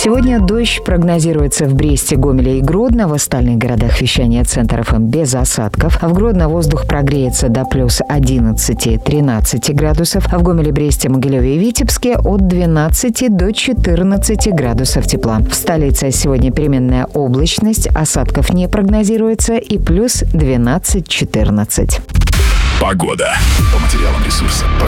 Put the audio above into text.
Сегодня дождь прогнозируется в Бресте, Гомеле и Гродно. В остальных городах вещания Центр ФМ без осадков. В Гродно воздух прогреется до плюс 11-13 градусов. А в Гомеле, Бресте, Могилеве и Витебске от 12 до 14 градусов тепла. В столице сегодня переменная облачность, осадков не прогнозируется и плюс 12-14. Погода. По материалам ресурса